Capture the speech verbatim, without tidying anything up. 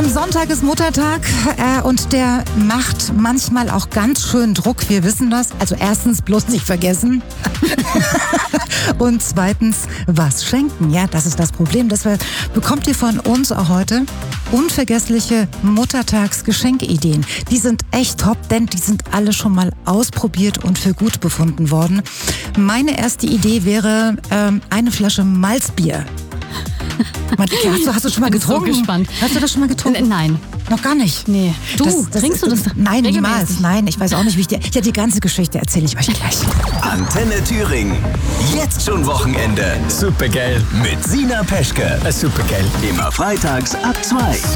Am Sonntag ist Muttertag äh, und der macht manchmal auch ganz schön Druck. Wir wissen das. Also erstens bloß nicht vergessen. Und zweitens was schenken. Ja, das ist das Problem. Deshalb bekommt ihr von uns auch heute unvergessliche Muttertagsgeschenkideen. Die sind echt top, denn die sind alle schon mal ausprobiert und für gut befunden worden. Meine erste Idee wäre ähm, eine Flasche Malzbier. Monika, hast du, hast du schon mal Ich bin getrunken? so gespannt. Hast du das schon mal getrunken? Nein. Noch gar nicht? Nee. Du, Das- das trinkst ist- du das? Nein, regelmäßig? niemals. Nein, ich weiß auch nicht, wie ich dir... Ja, die ganze Geschichte erzähle ich euch gleich. Antenne Thüringen. Jetzt schon Wochenende. Supergeil. Mit Sina Peschke. Supergeil. Immer freitags ab zwei.